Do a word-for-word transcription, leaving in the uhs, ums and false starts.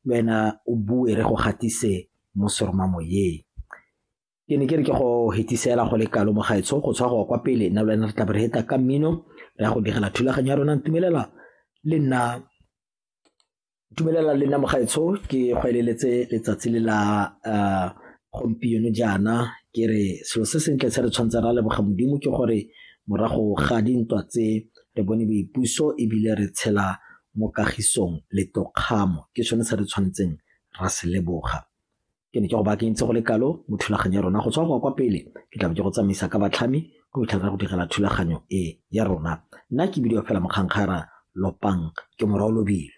wena o bue re go gatise mo seromamoyeng. Ke ne ke re ke go hetisela go le kalo mo gaetsho go tswa go kwa pele nna le wena re tla re heta ka mmino re go digela thulaganyo ya rona ntumelela le nna tumelela le nna mo gaetsho ke go eleletse letsatsi le la uh, gompieno jaana ke re selo se sentle se re tshwanetse ra leboga modimo ke gore morago ga dintwa tse re bone boipuso ebile re tshela mo kagisong le tokgamo ke sone se re tshwanetseng ra se leboga. Ke ne ke go bakentse go le kalo mo thulaganyo ya rona go tswa go kwa pele ke tla be ke go tsamaisa ka batlhami go fitlhela go digela thulaganyo e ya rona. Nna ke bidio fela mokgangkgara Lopang ke Morao Lobile.